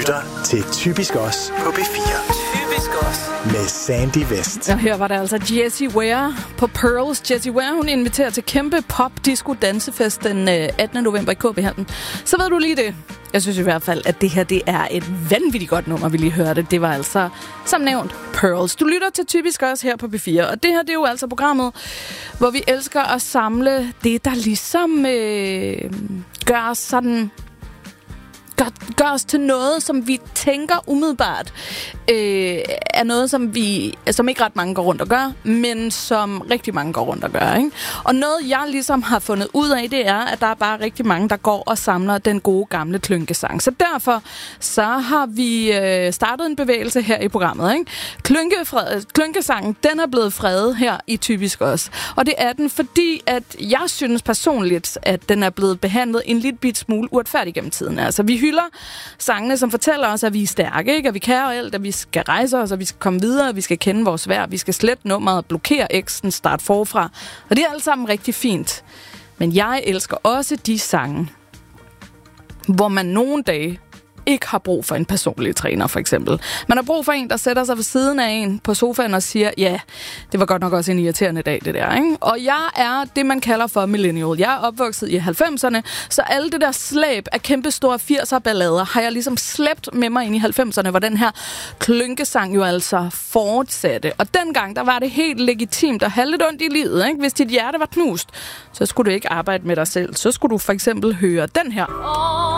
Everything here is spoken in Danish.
lytter til Typisk Os på B4. Typisk Os med Sandy West. Og her var der altså Jessie Ware på Pearls. Jessie Ware, hun inviterer til kæmpe pop-disco-dansefest den 18. november i KB-hallen. Så ved du lige det. Jeg synes i hvert fald, at det her det er et vanvittigt godt nummer, vi lige hørte. Det var altså, som nævnt, Pearls. Du lytter til Typisk Os her på B4. Og det her, det er jo altså programmet, hvor vi elsker at samle det, der ligesom gør sådan... Gør os til noget, som vi tænker umiddelbart er noget, som ikke ret mange går rundt og gør, men som rigtig mange går rundt og gør. Ikke? Og noget, jeg ligesom har fundet ud af, det er, at der er bare rigtig mange, der går og samler den gode gamle klynkesang. Så derfor så har vi startet en bevægelse her i programmet. Ikke? Klynkesangen, den er blevet fredet her i Typisk Os. Og det er den, fordi at jeg synes personligt, at den er blevet behandlet en lille bit smule uretfærdigt gennem tiden. Altså, vi hylder sangene, som fortæller os, at vi er stærke, ikke? At vi kan alt, at vi skal rejse os, at vi skal komme videre, at vi skal kende vores værd, vi skal slette nummeret, blokere eksen, starte forfra. Og det er alt sammen rigtig fint. Men jeg elsker også de sange, hvor man nogle dage ikke har brug for en personlig træner, for eksempel. Man har brug for en, der sætter sig ved siden af en på sofaen og siger, ja, det var godt nok også en irriterende dag, det der, ikke? Og jeg er det, man kalder for millennial. Jeg er opvokset i 90'erne, så alle det der slæb af kæmpe store 80'er-ballader har jeg ligesom slæbt med mig ind i 90'erne, hvor den her klynkesang jo altså fortsatte. Og dengang, der var det helt legitimt at have lidt ondt i livet, ikke? Hvis dit hjerte var knust, så skulle du ikke arbejde med dig selv. Så skulle du for eksempel høre den her.